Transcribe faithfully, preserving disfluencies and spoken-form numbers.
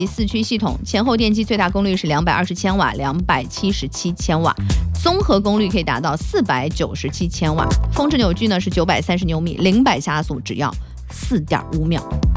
四驱系统，前后电机最大功率是两百二十千瓦、两百七十七千瓦，综合功率可以达到四百九十七千瓦，峰值扭矩呢是九百三十牛米，零百加速只要四点五秒。